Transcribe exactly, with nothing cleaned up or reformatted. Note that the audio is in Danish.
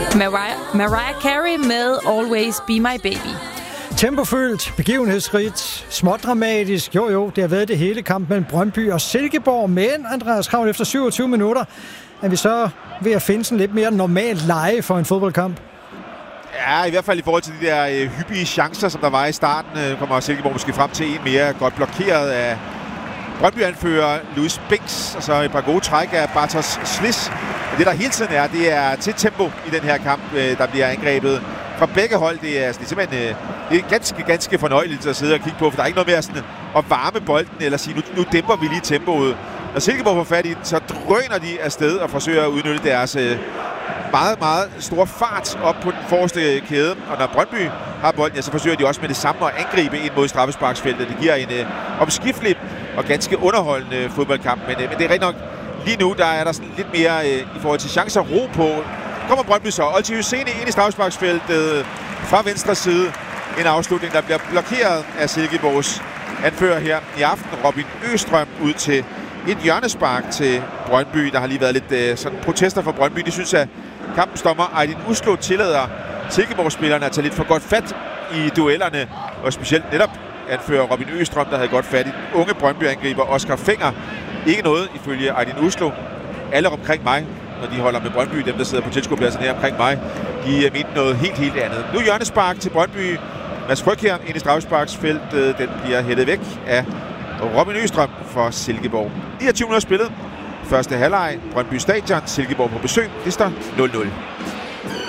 Mariah, Mariah Carey med Always Be My Baby. Tempofyldt, begivenhedsrigt, småt dramatisk. Jo, jo, det har været det hele kamp mellem Brøndby og Silkeborg. Men, Andreas Kraul, efter syvogtyve minutter, er vi så ved at finde sådan lidt mere normalt leje for en fodboldkamp. Ja, i hvert fald i forhold til de der øh, hyppige chancer, som der var i starten, øh, kommer Silkeborg måske frem til en mere godt blokeret af Brøndby-anfører Louis Binks, og så et par gode træk af Bartosz Sliss. Men det der hele tiden er, det er til tempo i den her kamp, øh, der bliver angrebet fra begge hold. Det er, det er simpelthen øh, det er ganske, ganske fornøjeligt at sidde og kigge på, for der er ikke noget mere sådan at varme bolden eller sige, nu, nu dæmper vi lige tempoet. Når Silkeborg får fat i den, så drøner de afsted og forsøger at udnytte deres øh, meget, meget stor fart op på den forreste kæde. Og når Brøndby har bolden, ja, så forsøger de også med det samme at angribe ind mod straffesparksfeltet. Det giver en øh, omskiftelig og ganske underholdende fodboldkamp. Men, øh, men det er rigtig nok, lige nu der er der sådan lidt mere øh, i forhold til chancer ro på. Kommer Brøndby så. Olti Husseini ind i straffesparksfeltet øh, fra venstre side. En afslutning, der bliver blokeret af Silkeborgs anfører her i aften. Robin Østrøm ud til et hjørnespark til Brøndby. Der har lige været lidt øh, sådan protester fra Brøndby. De synes, at kampens dommer Aydin Uslu tillader Silkeborg-spillerne at tage lidt for godt fat i duellerne. Og specielt netop anfører Robin Østrøm, der havde godt fat i den unge Brøndby-angriber Oscar Fenger. Ikke noget ifølge Aydin Uslu. Alle omkring mig, når de holder med Brøndby, dem der sidder på tilskuerpladsen her omkring mig, de er ment noget helt, helt andet. Nu hjørnespark til Brøndby. Mads Fryg her ind i straffesparksfeltet. Den bliver hættet væk af Robin Østrøm for Silkeborg. niogtyve minutter spillet. Første halvleg. Brøndby Stadion. Silkeborg på besøg. Det står nul nul.